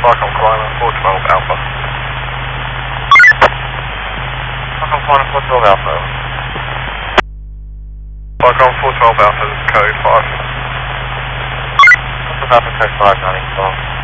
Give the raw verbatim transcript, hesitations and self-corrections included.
Falcon Climber, four twelve Alpha. Falcon Climber, four twelve Alpha. Falcon four twelve Alpha, code five. Alpha, code five, ninety twelve.